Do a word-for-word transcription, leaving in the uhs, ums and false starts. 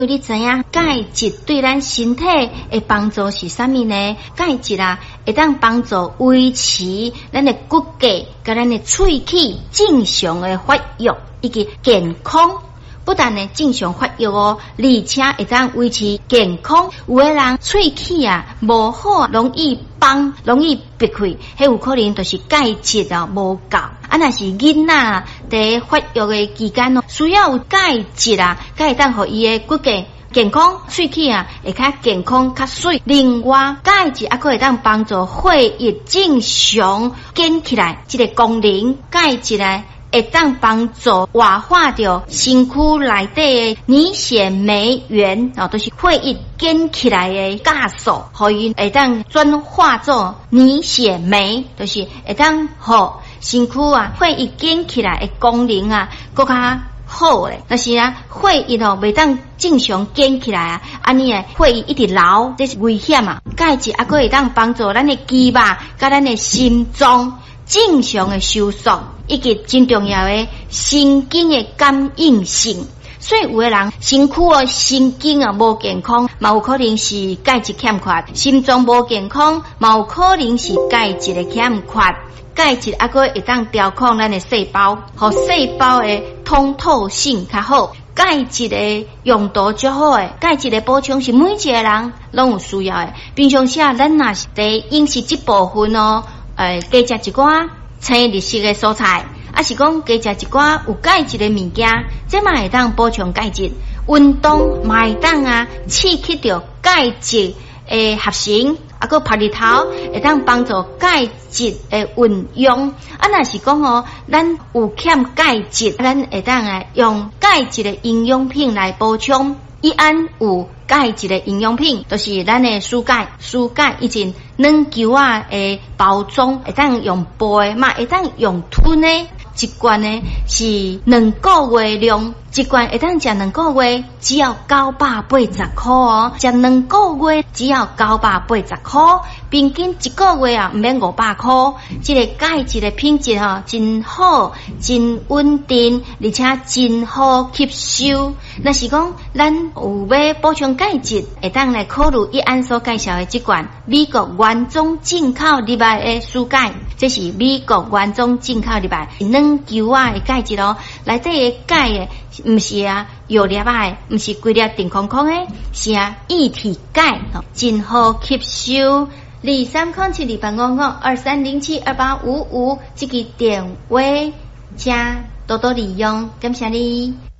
你知影钙质对咱身体的帮助是啥物呢？钙质啊，会当帮助维持咱的骨骼甲咱的喙齿正常的发育以及健康。不但呢正常发育哦，而且会当维持健康。有的人喙齿啊无好，容易崩，容易闭开，迄有可能就是钙质啊无够。啊，若是囡仔在发育的期间哦，需要有钙质啊，才会当互伊的骨骼健康，喙齿啊会较健康较水。另外，钙质还可会当帮助血液正常建起来，这个功能钙质啊。会当帮助活化掉身躯内底的凝血酶原，哦，都是血液建起来的酵素，可以会当转化做凝血酶，就是会当互身躯啊血液建起来的功能啊更加好咧。但是啊，血液哦袂当正常建起来啊，安尼诶血液一直流，这是危险啊。钙质还可会当帮助咱的肌肉甲咱的心脏正常的收缩，以及真重要的神经的感应性。所以有的人身躯哦神经啊无健康，嘛有可能是钙质欠缺；心脏无健康，嘛有可能是钙质的欠缺。钙质还可会当调控咱的细胞，和细胞的通透性较好。钙质的用途较好诶，钙质的补充是每一个人拢有需要诶。平常时啊，咱若是伫饮食这部分哦。呃，加食一寡青绿色的蔬菜，啊是讲加食一寡有钙质的物件，这嘛会当补充钙质。运动嘛会当啊，刺激到钙质的合成，啊个晒日头会当帮助钙质的运用。啊，若是讲哦，咱有欠钙质，咱会当啊用钙质的营养品来补充。一安有钙质的营养品，就是咱的蔬钙、蔬钙以前软球啊的包装，会当用杯嘛，会当用吞的。一罐呢是两个月量，一罐会当食两个月，只要九百八十块哦。食两个月只要九百八十块，平均一个月啊唔免五百块。这个钙质的品质哈真好，真稳定，而且真好吸收。若是讲咱有要补充钙质，会当来考虑一安所介绍的这罐美国原装进口入来的蔬钙，这是美国原装进口入来软球啊的钙质哦，内底的钙的唔是啊药粒啊，唔是规粒定空空的，是啊液体钙，真好吸收。二三空七二八五五二三零七二八五五，这个电话请多多利用，感谢你。